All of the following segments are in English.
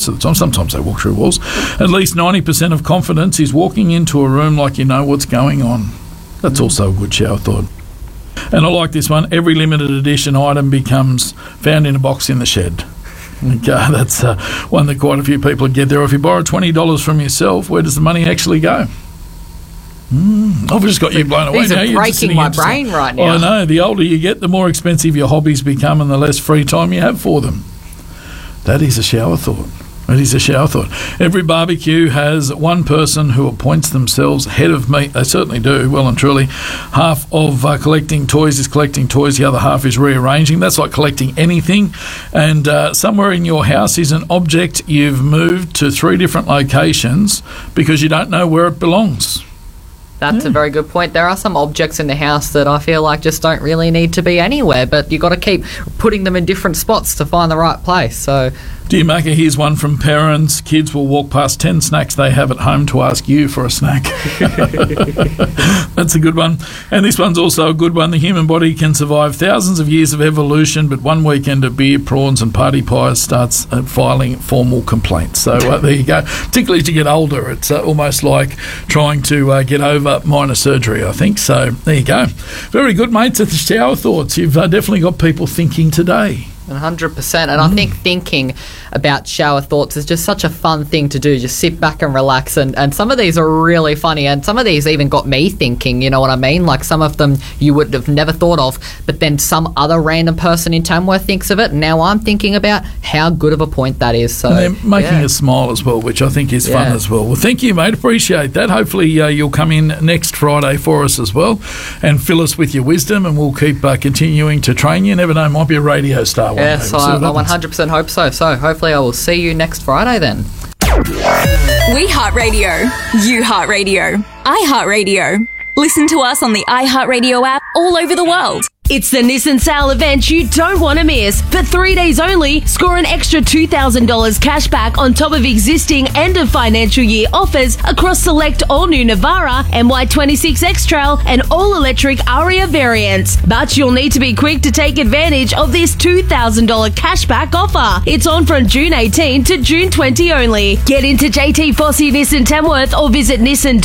most of the time. Sometimes they walk through walls. At least 90% of confidence is walking into a room like you know what's going on. That's also a good shower thought. And I like this one. Every limited edition item becomes found in a box in the shed. That's one that quite a few people get there. If you borrow $20 from yourself, where does the money actually go? I've just got you blown away. These are breaking my brain right now. I know. The older you get, the more expensive your hobbies become and the less free time you have for them. That is a shower thought. It is a shower thought. Every barbecue has one person who appoints themselves head of meat. They certainly do, well and truly. Half of collecting toys is collecting toys. The other half is rearranging. That's like collecting anything. And somewhere in your house is an object you've moved to 3 different locations because you don't know where it belongs. That's a very good point. There are some objects in the house that I feel like just don't really need to be anywhere, but you've got to keep putting them in different spots to find the right place. So, Dear Macca, here's one from parents. Kids will walk past 10 snacks they have at home to ask you for a snack. That's a good one. And this one's also a good one. The human body can survive thousands of years of evolution, but one weekend of beer, prawns and party pies starts filing formal complaints. So there you go. Particularly as you get older, it's almost like trying to get over minor surgery, I think. So there you go. Very good, mates, at the shower thoughts. You've definitely got people thinking today. 100%. And I think thinking about shower thoughts is just such a fun thing to do. Just sit back and relax. And some of these are really funny. And some of these even got me thinking, you know what I mean? Like some of them you would have never thought of, but then some other random person in Tamworth thinks of it. And now I'm thinking about how good of a point that is. So, and they're making us smile as well, which I think is fun as well. Well, thank you, mate. Appreciate that. Hopefully you'll come in next Friday for us as well and fill us with your wisdom, and we'll keep continuing to train you. Never know, might be a radio star one day. Yes, I 100% hope so. So hopefully I will see you next Friday then. We Heart Radio. You Heart Radio. I Heart Radio. Listen to us on the iHeartRadio app all over the world. It's the Nissan sale event you don't want to miss. For 3 days only, score an extra $2,000 cash back on top of existing end of financial year offers across select all-new Navara, MY26 X-Trail and all-electric Aria variants. But you'll need to be quick to take advantage of this $2,000 cash back offer. It's on from June 18 to June 20 only. Get into JT Fossey Nissan Tamworth or visit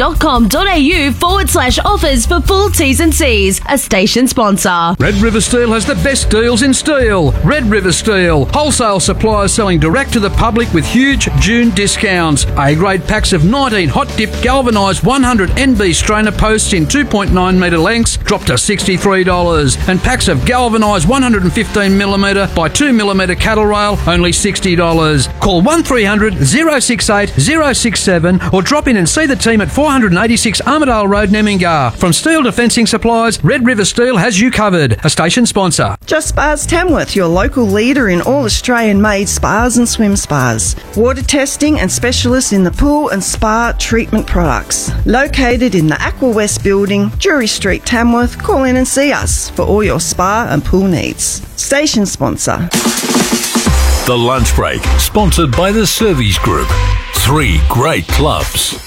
nissan.com.au/offers for full T's and C's. A station sponsor. Red River Steel has the best deals in steel. Red River Steel, wholesale suppliers selling direct to the public with huge June discounts. A-grade packs of 19 hot-dipped galvanised 100 NB strainer posts in 2.9 metre lengths drop to $63, and packs of galvanised 115mm by 2mm cattle rail only $60. Call 1300 068 067 or drop in and see the team at 486 Armadale Road, Nemmingar. From Steel Defencing Supplies, Red River Steel has you covered. A station sponsor. Just Spas Tamworth, your local leader in all Australian-made spas and swim spas. Water testing and specialists in the pool and spa treatment products. Located in the Aqua West building, Drury Street, Tamworth. Call in and see us for all your spa and pool needs. Station sponsor. The Lunch Break, sponsored by the Servies Group. 3 great clubs.